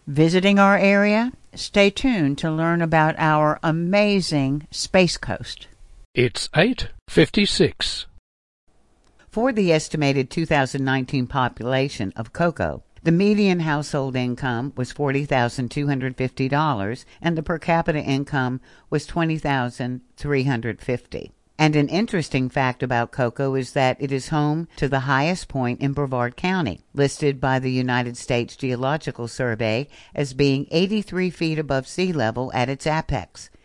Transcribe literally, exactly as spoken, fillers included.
Visiting our area? Stay tuned to learn about our amazing Space Coast. It's eight fifty-six. For the estimated two thousand nineteen population of Cocoa, the median household income was forty thousand two hundred fifty dollars and the per capita income was twenty thousand three hundred fifty dollars. And an interesting fact about Cocoa is that it is home to the highest point in Brevard County, listed by the United States Geological Survey as being eighty-three feet above sea level at its apex.